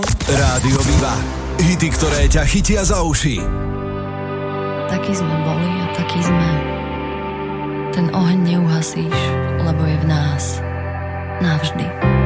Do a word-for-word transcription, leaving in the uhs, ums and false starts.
Rádio Viva. Hity, ktoré ťa chytia za uši. Taký sme boli a taký sme. Ten oheň neuhasíš, lebo je v nás. Navždy.